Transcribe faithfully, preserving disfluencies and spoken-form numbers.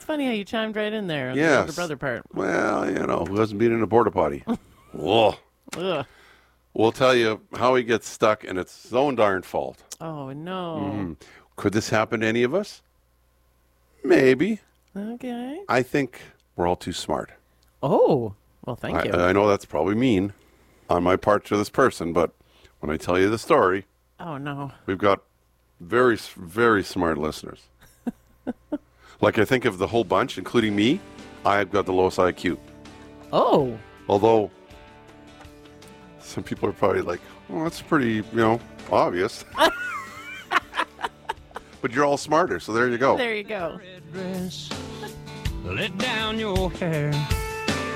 funny how you chimed right in there. on The Yes. older brother part. Well, you know, who hasn't been in a porta potty? Whoa. Ugh. We'll tell you how he gets stuck, and it's his own darn fault. Oh, no. Mm-hmm. Could this happen to any of us? Maybe. Okay. I think we're all too smart. Oh, well, thank I, you. I know that's probably mean on my part to this person, but when I tell you the story, oh, no. we've got very, very smart listeners. Like, I think of the whole bunch, including me, I've got the lowest I Q. Oh. Although, some people are probably like, well, that's pretty, you know, obvious. But you're all smarter, so there you go. There you go. Let down your hair.